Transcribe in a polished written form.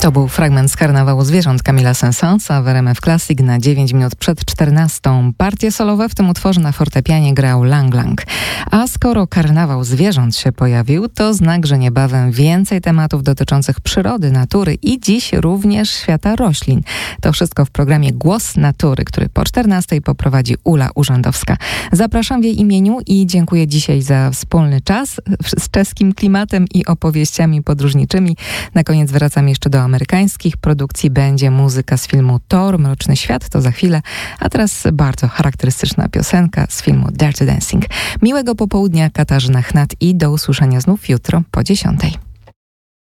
To był fragment z Karnawału Zwierząt Camila Saint-Saënsa w RMF Classic na 9 minut przed 14. Partie solowe w tym utworze na fortepianie grał Lang Lang. A skoro Karnawał Zwierząt się pojawił, to znak, że niebawem więcej tematów dotyczących przyrody, natury i dziś również świata roślin. To wszystko w programie Głos Natury, który po 14 poprowadzi Ula Urzędowska. Zapraszam w jej imieniu i dziękuję dzisiaj za wspólny czas z czeskim klimatem i opowieściami podróżniczymi. Na koniec wracam jeszcze do amerykańskich produkcji. Będzie muzyka z filmu Thor, Mroczny Świat, to za chwilę, a teraz bardzo charakterystyczna piosenka z filmu Dirty Dancing. Miłego popołudnia, Katarzyna Chnat i do usłyszenia znów jutro po 10.